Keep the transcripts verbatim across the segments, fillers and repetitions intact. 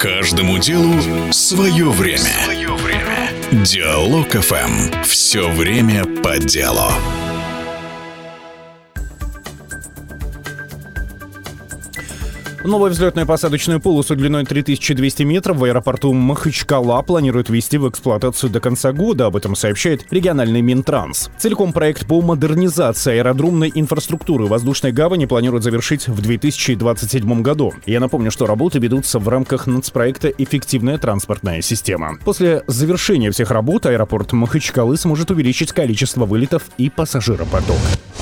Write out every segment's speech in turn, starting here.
Каждому делу свое время. Свое время. Диалог эф эм. Все время по делу. Новую взлетную посадочную полосу длиной три тысячи двести метров в аэропорту Махачкала планируют ввести в эксплуатацию до конца года. Об этом сообщает региональный Минтранс. Целиком проект по модернизации аэродромной инфраструктуры воздушной гавани планируют завершить в две тысячи двадцать седьмом году. Я напомню, что работы ведутся в рамках нацпроекта «Эффективная транспортная система». После завершения всех работ аэропорт Махачкалы сможет увеличить количество вылетов и пассажиропоток.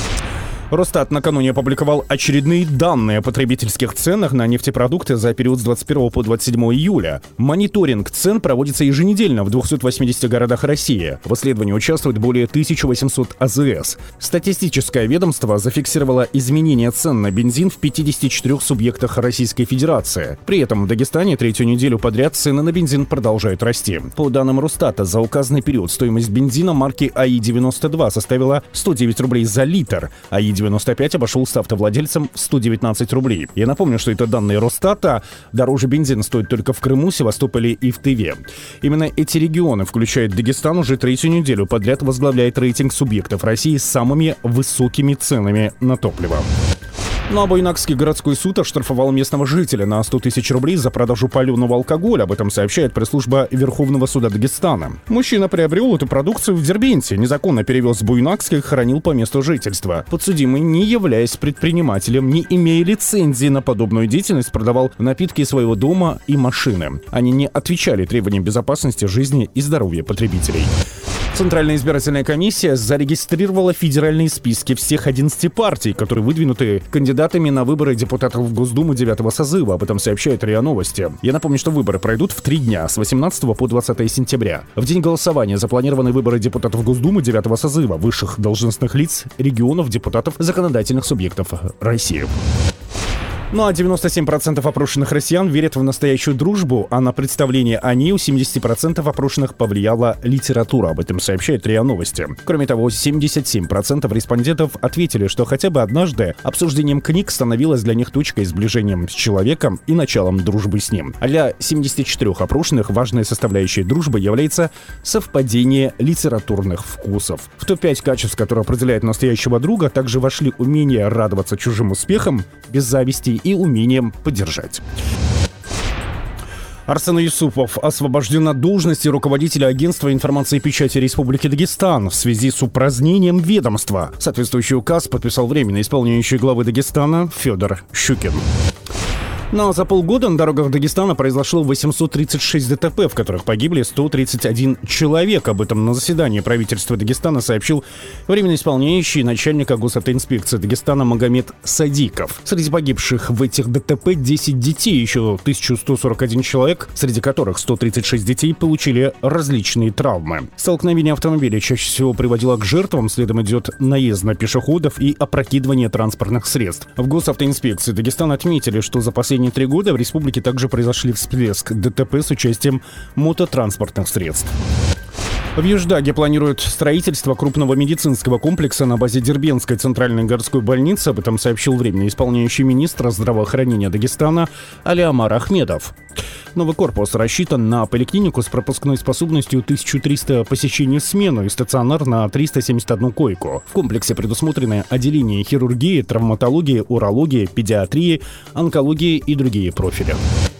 Росстат накануне опубликовал очередные данные о потребительских ценах на нефтепродукты за период с двадцать первого по двадцать седьмое июля. Мониторинг цен проводится еженедельно в двухстах восьмидесяти городах России. В исследовании участвует более тысячи восьмисот а зэ эс. Статистическое ведомство зафиксировало изменение цен на бензин в пятидесяти четырёх субъектах Российской Федерации. При этом в Дагестане третью неделю подряд цены на бензин продолжают расти. По данным Росстата, за указанный период стоимость бензина марки а и девяносто два составила сто девять рублей за литр, а и девяносто пять обошелся автовладельцам в сто девятнадцать рублей. Я напомню, что это данные Росстата. Дороже бензин стоит только в Крыму, Севастополе и в Тыве. Именно эти регионы, включая Дагестан, уже третью неделю подряд возглавляет рейтинг субъектов России с самыми высокими ценами на топливо. Ну а Буйнакский городской суд оштрафовал местного жителя на сто тысяч рублей за продажу паленого алкоголя. Об этом сообщает пресс-служба Верховного суда Дагестана. Мужчина приобрел эту продукцию в Дербенте, незаконно перевез в Буйнакск и хранил по месту жительства. Подсудимый, не являясь предпринимателем, не имея лицензии на подобную деятельность, продавал напитки своего дома и машины. Они не отвечали требованиям безопасности жизни и здоровья потребителей. Центральная избирательная комиссия зарегистрировала федеральные списки всех одиннадцати партий, которые выдвинуты кандидатами на выборы депутатов в Госдуму девятого созыва. Об этом сообщает РИА Новости. Я напомню, что выборы пройдут в три дня, с восемнадцатого по двадцатое сентября. В день голосования запланированы выборы депутатов Госдумы девятого созыва, высших должностных лиц, регионов, депутатов законодательных субъектов России. Ну а девяносто семь процентов опрошенных россиян верят в настоящую дружбу, а на представление о ней у семидесяти процентов опрошенных повлияла литература. Об этом сообщает РИА Новости. Кроме того, семьдесят семь процентов респондентов ответили, что хотя бы однажды обсуждением книг становилось для них точкой сближения с человеком и началом дружбы с ним. А для семидесяти четырёх опрошенных важной составляющей дружбы является совпадение литературных вкусов. В топ пять качеств, которые определяют настоящего друга, также вошли умение радоваться чужим успехам без зависти и умением поддержать. Арсен Юсупов освобожден от должности руководителя агентства информации и печати Республики Дагестан в связи с упразднением ведомства. Соответствующий указ подписал временно исполняющий главы Дагестана Федор Щукин. Но за полгода на дорогах Дагестана произошло восемьсот тридцать шесть дэ тэ пэ, в которых погибли сто тридцать один человек. Об этом на заседании правительства Дагестана сообщил временно исполняющий начальника госавтоинспекции Дагестана Магомед Садиков. Среди погибших в этих дэ тэ пэ десять детей, еще тысяча сто сорок один человек, среди которых сто тридцать шесть детей получили различные травмы. Столкновение автомобилей чаще всего приводило к жертвам, следом идет наезд на пешеходов и опрокидывание транспортных средств. В госавтоинспекции Дагестана отметили, что за последние три года в республике также произошли всплеск дэ тэ пэ с участием мототранспортных средств. В Юждаге планируют строительство крупного медицинского комплекса на базе Дербентской центральной городской больницы. Об этом сообщил временно исполняющий министра здравоохранения Дагестана Алиомар Ахмедов. Новый корпус рассчитан на поликлинику с пропускной способностью тысяча триста посещений в смену и стационар на триста семьдесят одну койку. В комплексе предусмотрены отделения хирургии, травматологии, урологии, педиатрии, онкологии и другие профили.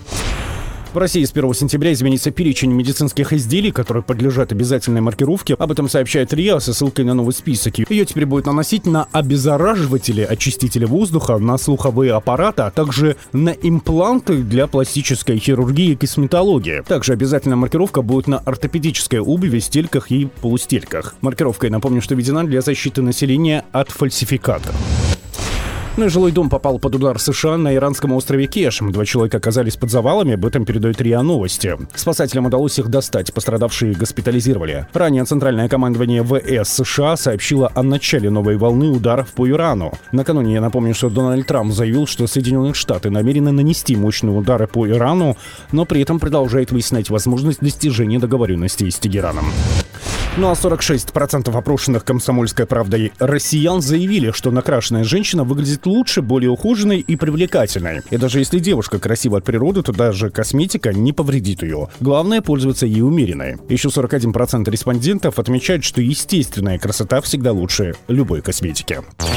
В России с первого сентября изменится перечень медицинских изделий, которые подлежат обязательной маркировке. Об этом сообщает РИА со ссылкой на новый список. Ее теперь будет наносить на обеззараживатели, очистители воздуха, на слуховые аппараты, а также на импланты для пластической хирургии и косметологии. Также обязательная маркировка будет на ортопедической обуви, стельках и полустельках. Маркировка, я напомню, что введена для защиты населения от фальсификата. Ну и жилой дом попал под удар США на иранском острове Кешм. Два человека оказались под завалами, об этом передает РИА Новости. Спасателям удалось их достать, пострадавшие госпитализировали. Ранее Центральное командование вэ эс США сообщило о начале новой волны ударов по Ирану. Накануне я напомню, что Дональд Трамп заявил, что Соединенные Штаты намерены нанести мощные удары по Ирану, но при этом продолжает выяснять возможность достижения договоренностей с Тегераном. Ну а сорок шесть процентов опрошенных «Комсомольской правдой» россиян заявили, что накрашенная женщина выглядит лучше, более ухоженной и привлекательной. И даже если девушка красива от природы, то даже косметика не повредит ее. Главное — пользоваться ей умеренно. Еще сорок один процент респондентов отмечают, что естественная красота всегда лучше любой косметики.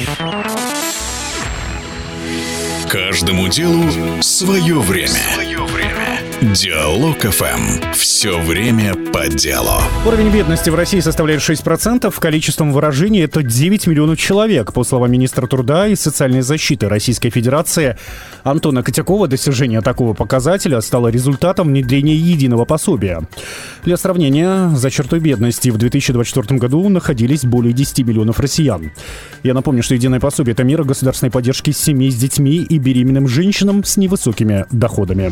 Каждому делу свое время. Свое время. Диалог эф эм. Все время по делу. Уровень бедности в России составляет шесть процентов. Количеством выражений это девять миллионов человек. По словам министра труда и социальной защиты Российской Федерации Антона Котякова, достижение такого показателя стало результатом внедрения единого пособия. Для сравнения, за чертой бедности в две тысячи двадцать четвёртом году находились более десяти миллионов россиян. Я напомню, что единое пособие — это мера государственной поддержки семей с детьми и беременным женщинам с невысокими доходами.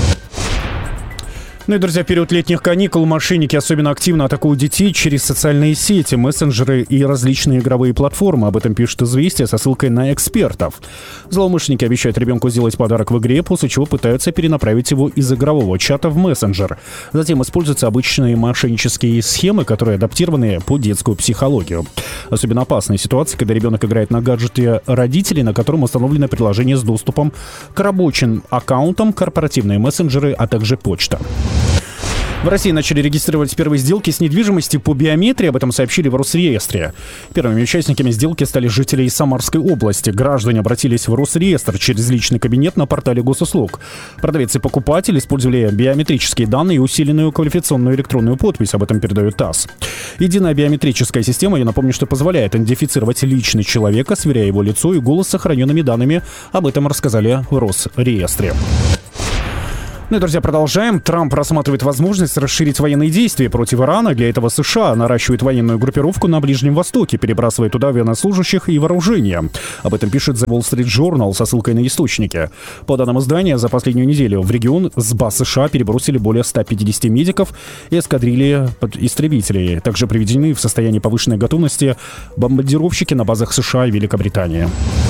Ну и, друзья, в период летних каникул мошенники особенно активно атакуют детей через социальные сети, мессенджеры и различные игровые платформы. Об этом пишет «Известия» со ссылкой на экспертов. Злоумышленники обещают ребенку сделать подарок в игре, после чего пытаются перенаправить его из игрового чата в мессенджер. Затем используются обычные мошеннические схемы, которые адаптированы под детскую психологию. Особенно опасная ситуация, когда ребенок играет на гаджете родителей, на котором установлено приложение с доступом к рабочим аккаунтам, корпоративные мессенджеры, а также почта. В России начали регистрировать первые сделки с недвижимостью по биометрии, об этом сообщили в Росреестре. Первыми участниками сделки стали жители из Самарской области. Граждане обратились в Росреестр через личный кабинет на портале госуслуг. Продавец и покупатель использовали биометрические данные и усиленную квалификационную электронную подпись, об этом передает ТАСС. Единая биометрическая система, я напомню, что позволяет идентифицировать личность человека, сверяя его лицо и голос с сохраненными данными. Об этом рассказали в Росреестре. Ну и, друзья, продолжаем. Трамп рассматривает возможность расширить военные действия против Ирана. Для этого США наращивает военную группировку на Ближнем Востоке, перебрасывая туда военнослужащих и вооружение. Об этом пишет The Wall Street Journal со ссылкой на источники. По данным издания, за последнюю неделю в регион с баз США перебросили более ста пятидесяти медиков и эскадрильи истребителей. Также приведены в состоянии повышенной готовности бомбардировщики на базах США и Великобритании.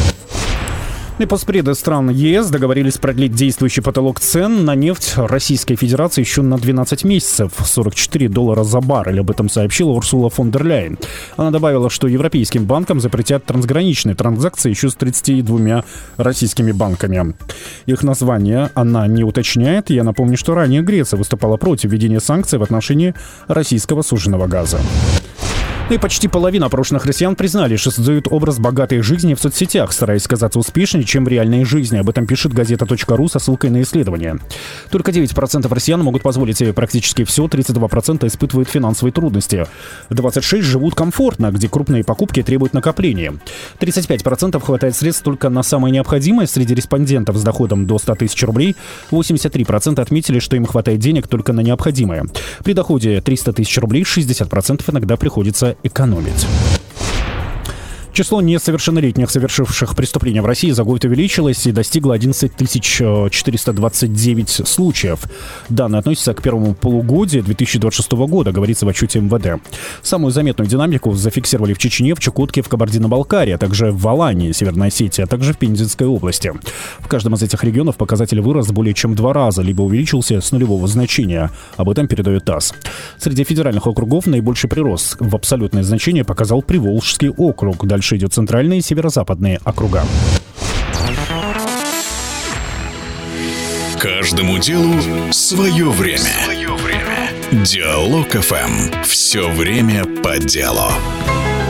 И постпреды стран ЕС договорились продлить действующий потолок цен на нефть Российской Федерации еще на двенадцать месяцев, сорок четыре доллара за баррель. Об этом сообщила Урсула фон дер Ляйен. Она добавила, что европейским банкам запретят трансграничные транзакции еще с тридцатью двумя российскими банками. Их название она не уточняет. Я напомню, что ранее Греция выступала против введения санкций в отношении российского сжиженного газа. Ну и почти половина опрошенных россиян признали, что создают образ богатой жизни в соцсетях, стараясь казаться успешнее, чем в реальной жизни. Об этом пишет газета точка ру со ссылкой на исследование. Только девять процентов россиян могут позволить себе практически все, тридцать два процента испытывают финансовые трудности. двадцать шесть процентов живут комфортно, где крупные покупки требуют накопления. тридцать пять процентов хватает средств только на самое необходимое. Среди респондентов с доходом до ста тысяч рублей восемьдесят три процента отметили, что им хватает денег только на необходимое. При доходе триста тысяч рублей шестьдесят процентов иногда приходится экономить. Число несовершеннолетних, совершивших преступления в России, за год увеличилось и достигло одиннадцать тысяч четыреста двадцать девять случаев. Данные относятся к первому полугодию две тысячи двадцать шестого года, говорится в отчете эм вэ дэ. Самую заметную динамику зафиксировали в Чечне, в Чукотке, в Кабардино-Балкарии, а также в Алании, Северной Осетии, а также в Пензенской области. В каждом из этих регионов показатель вырос более чем в два раза, либо увеличился с нулевого значения. Об этом передает ТАСС. Среди федеральных округов наибольший прирост в абсолютное значение показал Приволжский округ. Дальше идет центральные и северо-западные округа. Каждому делу свое время. Свое время. Диалог эф эм. Все время по делу.